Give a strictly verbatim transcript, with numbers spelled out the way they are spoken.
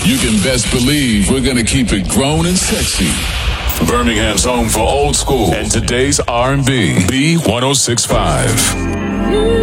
You can best believe we're gonna keep it grown and sexy. Birmingham's home for old school and today's R and B. B one oh six point five.